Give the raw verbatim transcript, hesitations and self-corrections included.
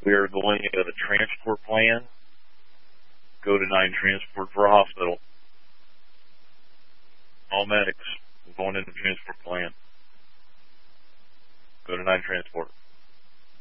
We are going into the transport plan. Go to nine transport for a hospital. All medics going into transport plan. Go to nine transport.